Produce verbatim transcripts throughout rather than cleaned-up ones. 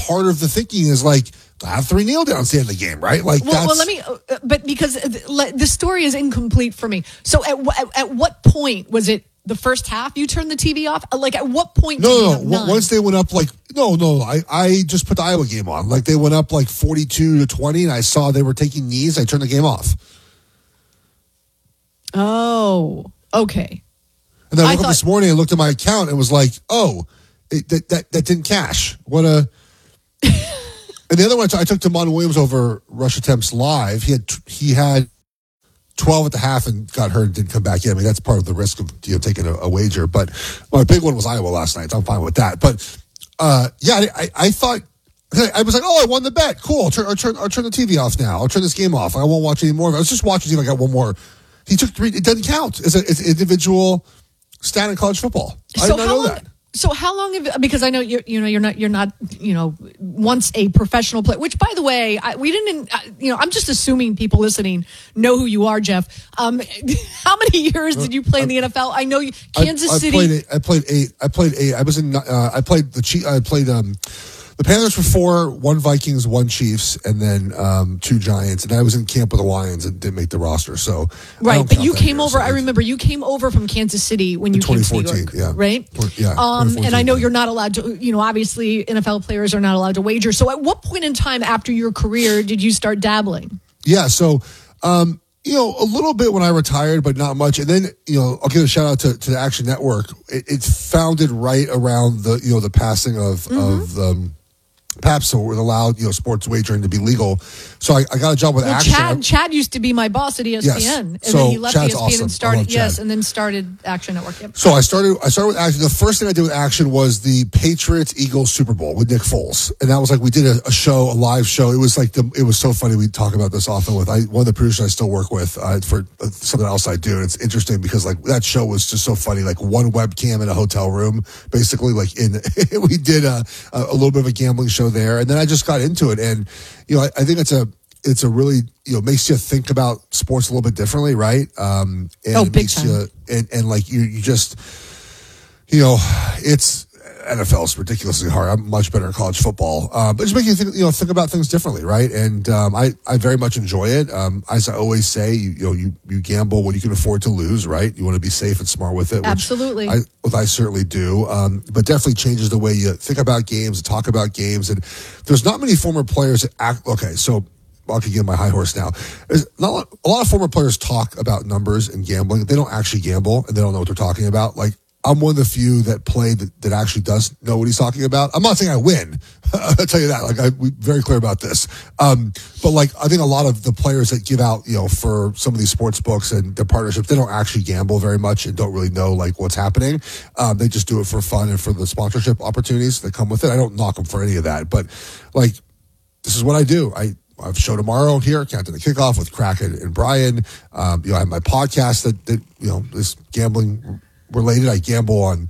part of the thinking is like, have three kneel downs at the end of the game, right? Like, well, that's... well, let me, uh, but because the story is incomplete for me. So at, at, at what point was it the first half you turned the T V off? Like, at what point? No, did you no, have no. none? Once they went up, like, no, no, I, I just put the Iowa game on. Like, they went up like forty-two to twenty, and I saw they were taking knees. I turned the game off. Oh, okay. And then I woke I up thought... this morning and looked at my account and was like, oh, it, that, that that didn't cash. What a... And the other one, I took Damon Williams over Rush Attempts live. He had he had twelve at the half and got hurt and didn't come back in. I mean, that's part of the risk of, you know, taking a, a wager. But my big one was Iowa last night. So I'm fine with that. But uh, yeah, I, I thought, I was like, oh, I won the bet. Cool. I'll turn, I'll, turn, I'll turn the T V off now. I'll turn this game off. I won't watch any more of it. I was just watching to see if I got one more. He took three. It doesn't count. It's, a, it's an individual stat in college football. I so did not how know long, that. So how long have, because I know you're, you know, you're not, you're not, you know, once a professional player, which by the way, I, we didn't, you know, I'm just assuming people listening know who you are, Jeff. Um, how many years did you play in the N F L? I know you, Kansas I, I City. Played eight, I played eight. I played eight. I was in, uh, I played the Chief, I played, um, the Panthers for four, one Vikings, one Chiefs, and then um, two Giants. And I was in camp with the Lions and didn't make the roster. So right, but you came over. I remember you came over from Kansas City when you came to New York, yeah. right? Yeah. Um, and I know you're not allowed to. You know, obviously, N F L players are not allowed to wager. So, at what point in time after your career did you start dabbling? Yeah. So. Um, You know, a little bit when I retired, but not much. And then, you know, I'll give a shout out to, to the Action Network. It, it's founded right around the, you know, the passing of, mm-hmm. of, um, Pabst, so it allowed, you know, sports wagering to be legal. So I, I got a job with well, Action. Chad, Chad used to be my boss at E S P N, yes. and so then he left Chad's E S P N awesome. and started yes, Chad. and then started Action Network. Yep. So I started. I started with Action. The first thing I did with Action was the Patriots Eagles Super Bowl with Nick Foles, and that was like we did a, a show, a live show. It was like the. It was so funny. We talk about this often with I, one of the producers I still work with uh, for uh, something else I do. And it's interesting because like that show was just so funny. Like one webcam in a hotel room, basically. Like in we did a a little bit of a gambling show there, and then I just got into it, and you know I, I think it's a it's a really you know makes you think about sports a little bit differently, right? Um, and oh, it big makes time. You, and and like you you just you know it's N F L is ridiculously hard. I'm much better at college football, uh, but just make you think you know think about things differently, right? And um, I I very much enjoy it. Um, as I always say, you, you know you you gamble when you can afford to lose, right? You want to be safe and smart with it. Which Absolutely. I, what I certainly do, um, but definitely changes the way you think about games, talk about games, and there's not many former players that act. Okay, so I can get my high horse now. There's not a lot of former players talk about numbers and gambling. They don't actually gamble, and they don't know what they're talking about. Like I'm one of the few that play that, that actually does know what he's talking about. I'm not saying I win. I'll tell you that. Like I'm very clear about this. Um, but like I think a lot of the players that give out, you know, for some of these sports books and their partnerships, they don't actually gamble very much and don't really know like what's happening. Um, they just do it for fun and for the sponsorship opportunities that come with it. I don't knock them for any of that, but like this is what I do. I I have a show tomorrow here, Countdown to Kickoff with Crack and, and Brian. Um, you know, I have my podcast that, that you know is gambling related. I gamble on.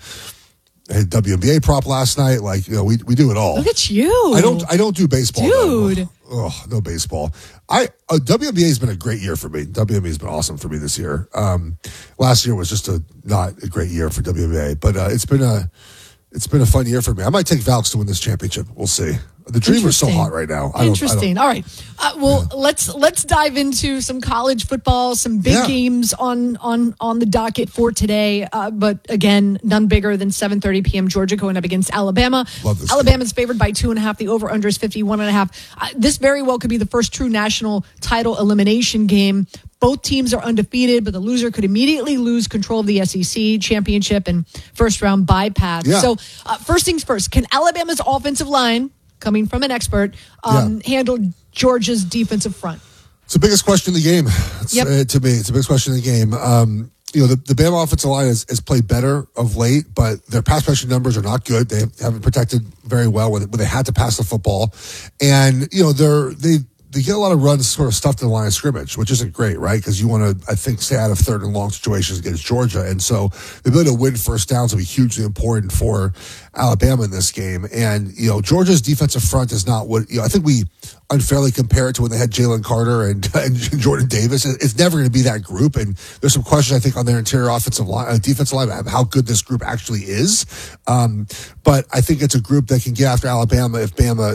I had W N B A prop last night. Like you know, we we do it all. Look at you. I don't I don't do baseball, dude. Oh, oh, no baseball. I uh, W N B A has been a great year for me. W N B A has been awesome for me this year. Um, last year was just a not a great year for W N B A, but uh, it's been a it's been a fun year for me. I might take Valks to win this championship. We'll see. The Dreamer's so hot right now. I Interesting. Don't, I don't, All right. Uh, well, yeah. let's let's dive into some college football, some big yeah. games on on on the docket for today. Uh, but again, none bigger than seven thirty p.m. Georgia going up against Alabama. Love this Alabama's game. favored by two and a half. The over under is fifty-one and a half. Uh, this very well could be the first true national title elimination game. Both teams are undefeated, but the loser could immediately lose control of the S E C championship and first round bypass. Yeah. So uh, first things first, can Alabama's offensive line, coming from an expert, um, yeah. handle Georgia's defensive front? It's the biggest question in the game. It's, yep. uh, to me, it's the biggest question in the game. Um, you know, the, the Bama offensive line has, has played better of late, but their pass protection numbers are not good. They haven't protected very well when, when they had to pass the football. And, you know, they're, they, they get a lot of runs sort of stuffed in the line of scrimmage, which isn't great, right? Because you want to, I think, stay out of third and long situations against Georgia. And so the ability to win first downs will be hugely important for Alabama in this game. And, you know, Georgia's defensive front is not what, you know, I think we unfairly compare it to when they had Jalen Carter and, and Jordan Davis. It's never going to be that group. And there's some questions, I think, on their interior offensive line, uh, defensive line, about how good this group actually is. Um, but I think it's a group that can get after Alabama if Bama